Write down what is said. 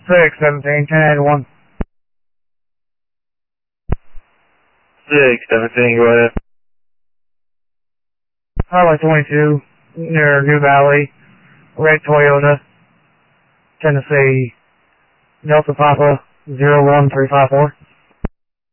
617, 1081. 617, go ahead. Highway 22, near New Valley, red Toyota, Tennessee, Delta Papa 01354.